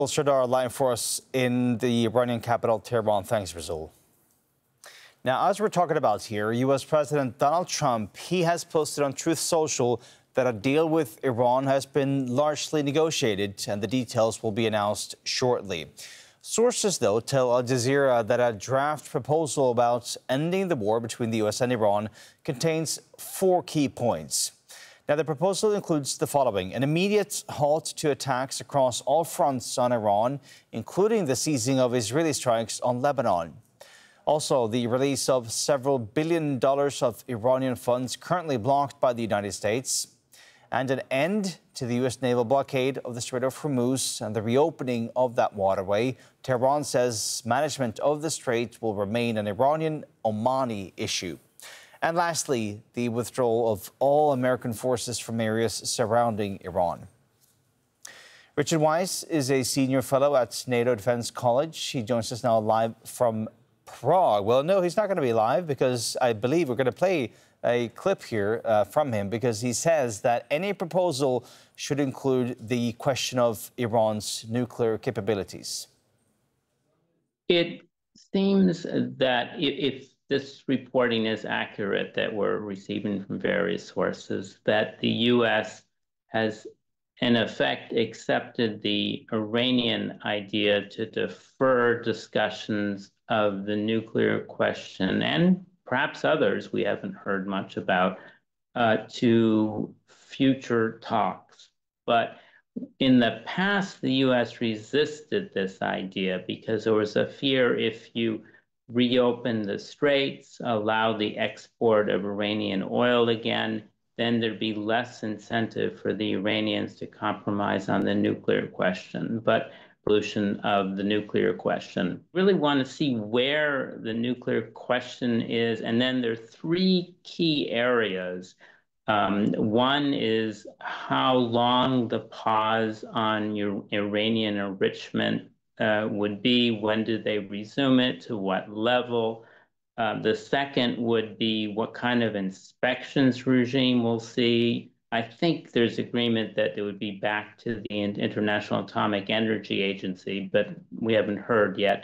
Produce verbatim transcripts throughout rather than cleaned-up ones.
Sridhar line for us in the Iranian capital, Tehran. Thanks, Rizul. Now, as we're talking about here, U S President Donald Trump, he has posted on Truth Social that a deal with Iran has been largely negotiated and the details will be announced shortly. Sources, though, tell Al Jazeera that a draft proposal about ending the war between the U S and Iran contains four key points. Now, the proposal includes the following: an immediate halt to attacks across all fronts on Iran, including the seizing of Israeli strikes on Lebanon. Also, the release of several billion dollars of Iranian funds currently blocked by the United States, and an end to the U S naval blockade of the Strait of Hormuz and the reopening of that waterway. Tehran says management of the strait will remain an Iranian-Omani issue. And lastly, the withdrawal of all American forces from areas surrounding Iran. Richard Weiss is a senior fellow at NATO Defense College. He joins us now live from Prague. Well, no, he's not going to be live because I believe we're going to play a clip here uh, from him, because he says that any proposal should include the question of Iran's nuclear capabilities. It seems that if this reporting is accurate that we're receiving from various sources, that the U S has in effect accepted the Iranian idea to defer discussions of the nuclear question, and perhaps others we haven't heard much about, uh, to future talks. But in the past, the U S resisted this idea because there was a fear if you reopen the straits, allow the export of Iranian oil again, then there'd be less incentive for the Iranians to compromise on the nuclear question. But solution of the nuclear question. Really want to see where the nuclear question is. And then there are three key areas. Um, one is how long the pause on your Iranian enrichment uh, would be. When do they resume it? To what level? Uh, the second would be what kind of inspections regime we'll see. I think there's agreement that it would be back to the International Atomic Energy Agency, but we haven't heard yet.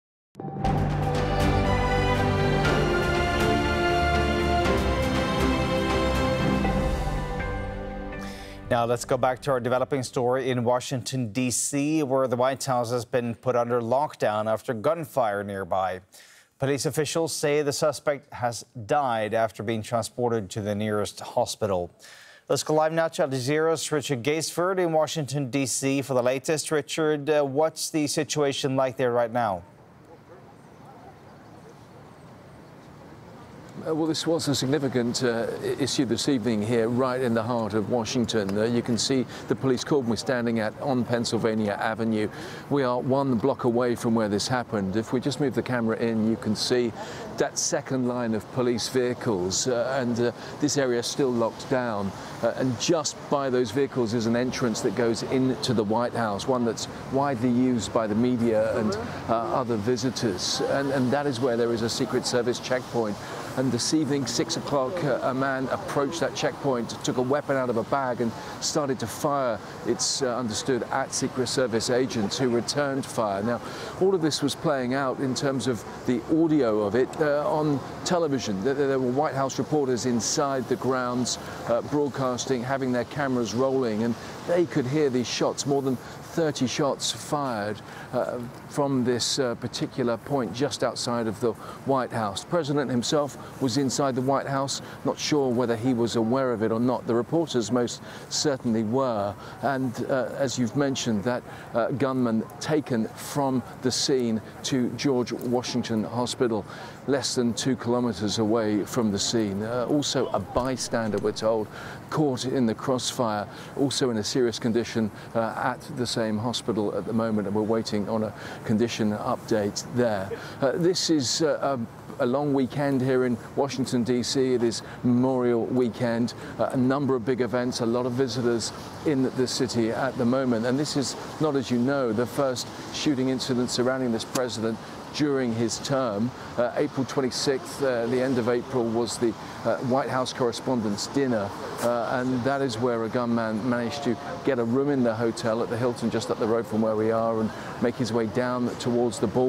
Now let's go back to our developing story in Washington, D C, where the White House has been put under lockdown after gunfire nearby. Police officials say the suspect has died after being transported to the nearest hospital. Let's go live now to Al Jazeera's Richard Gaisford in Washington, D C for the latest. Richard, uh, what's the situation like there right now? Uh, well, this was a significant uh, issue this evening here, right in the heart of Washington. Uh, you can see the police cordon we're standing at on Pennsylvania Avenue. We are one block away from where this happened. If we just move the camera in, you can see that second line of police vehicles, uh, and uh, this area is still locked down. Uh, and just by those vehicles is an entrance that goes into the White House, one that's widely used by the media and uh, other visitors. And, and that is where there is a Secret Service checkpoint. And this evening, six o'clock, uh, a man approached that checkpoint, took a weapon out of a bag and started to fire, it's uh, understood, at Secret Service agents who returned fire. Now, all of this was playing out in terms of the audio of it uh, on television. There, there were White House reporters inside the grounds uh, broadcasting, having their cameras rolling, and they could hear these shots, more than thirty shots fired uh, from this uh, particular point just outside of the White House. The President himself was inside the White House, not sure whether he was aware of it or not. The reporters most certainly were. And uh, as you've mentioned, that uh, gunman taken from the scene to George Washington Hospital, less than two kilometers away from the scene. Uh, also a bystander, we're told, caught in the crossfire, also in a serious condition uh, at the same hospital at the moment, and we're waiting on a condition update there. Uh, this is uh, a, a long weekend here in Washington, D C. It is Memorial Weekend, uh, a number of big events, a lot of visitors in the city at the moment. And this is not, as you know, the first shooting incident surrounding this president during his term. Uh, April twenty-sixth, uh, the end of April, was the uh, White House Correspondents' Dinner, uh, and that is where a gunman managed to get a room in the hotel at the Hilton just up the road from where we are and make his way down towards the border.